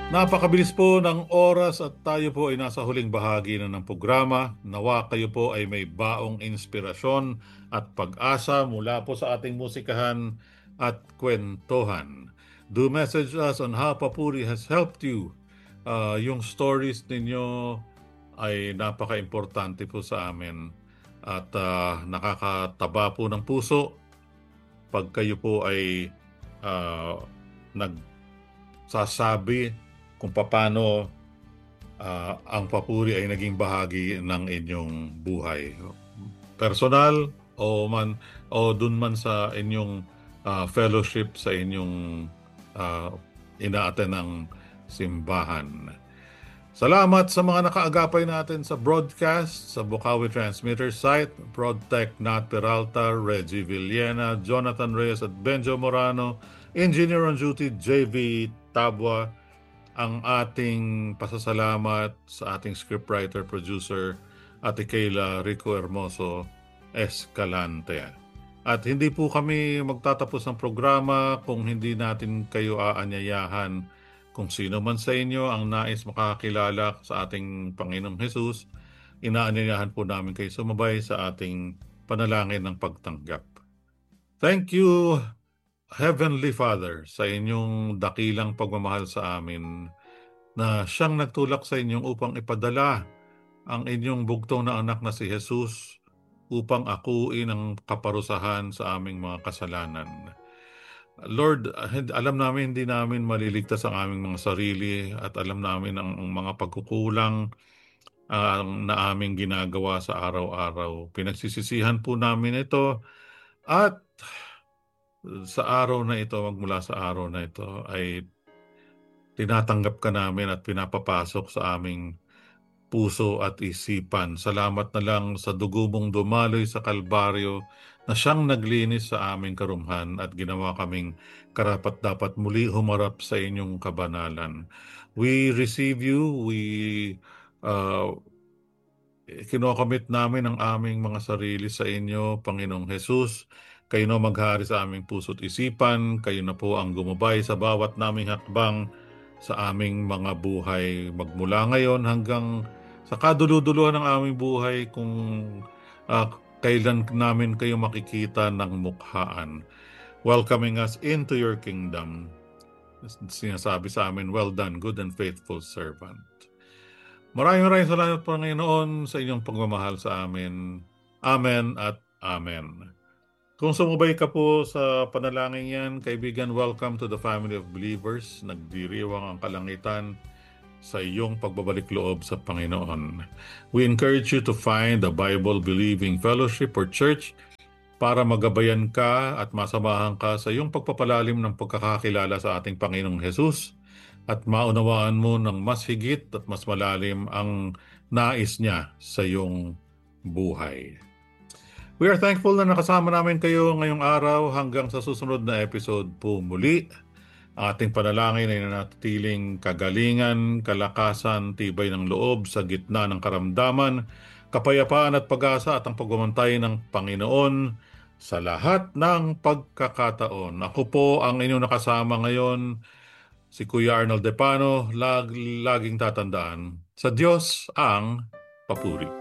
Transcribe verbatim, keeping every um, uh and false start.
Napakabilis po ng oras at tayo po ay nasa huling bahagi na ng programa. Nawa kayo po ay may baong inspirasyon at pag-asa mula po sa ating musikahan at kwentuhan. Do message us on how Papuri has helped you. Uh, yung stories ninyo ay napaka-importante po sa amin at uh, nakakataba po ng puso pag kayo po ay uh, nagsasabi kung paano ah, ang papuri ay naging bahagi ng inyong buhay. Personal o man o dun man sa inyong ah, fellowship sa inyong uh, ina-attend ng simbahan. Salamat sa mga nakaagapay natin sa broadcast, sa Bukawi Transmitter site, Broadtech Nat Peralta, Reggie Villena, Jonathan Reyes at Benjo Morano, Engineer on Duty J V Tabwa, ang ating pasasalamat sa ating scriptwriter, producer, Ate Kayla Rico Hermoso Escalante. At hindi po kami magtatapos ng programa kung hindi natin kayo aanyayahan. Kung sino man sa inyo ang nais makakilala sa ating Panginoong Hesus, inaanyayahan po namin kayo sumabay sa ating panalangin ng pagtanggap. Thank you, Heavenly Father, sa inyong dakilang pagmamahal sa amin na siyang nagtulak sa inyong upang ipadala ang inyong bugtong na anak na si Jesus upang akuin ang kaparusahan sa aming mga kasalanan. Lord, alam namin hindi namin maliligtas ang aming mga sarili at alam namin ang, ang mga pagkukulang uh, na aming ginagawa sa araw-araw. Pinagsisisihan po namin ito at sa araw na ito, magmula sa araw na ito, ay tinatanggap ka namin at pinapapasok sa aming puso at isipan. Salamat na lang sa dugo mong dumaloy sa Kalbaryo na siyang naglinis sa aming karumhan at ginawa kaming karapat-dapat muli humarap sa inyong kabanalan. We receive you, we uh, kinocommit namin ang aming mga sarili sa inyo, Panginoong Jesus. Kayo na maghari sa aming puso't isipan, kayo na po ang gumabay sa bawat naming hakbang sa aming mga buhay magmula ngayon hanggang sa kaduluduluhan ng aming buhay kung uh, kailan namin kayo makikita ng mukhaan. Welcoming us into your kingdom. Sinasabi sa amin, well done, good and faithful servant. Maraming maraming salamat po Panginoon sa inyong pagmamahal sa amin. Amen at Amen. Kung sumubay ka po sa panalangin yan, kaibigan, welcome to the family of believers. Nagdiriwang ang kalangitan sa iyong pagbabalik loob sa Panginoon. We encourage you to find a Bible-believing fellowship or church para magabayan ka at masamahan ka sa iyong pagpapalalim ng pagkakakilala sa ating Panginoong Jesus at maunawaan mo ng mas higit at mas malalim ang nais niya sa iyong buhay. We are thankful na nakasama namin kayo ngayong araw hanggang sa susunod na episode po muli. Ating panalangin ay nanatiling kagalingan, kalakasan, tibay ng loob sa gitna ng karamdaman, kapayapaan at pag-asa at ang pagmamantay ng Panginoon sa lahat ng pagkakataon. Ako po ang inyong nakasama ngayon, si Kuya Arnold Depano, lag, laging tatandaan, sa Diyos ang papuri.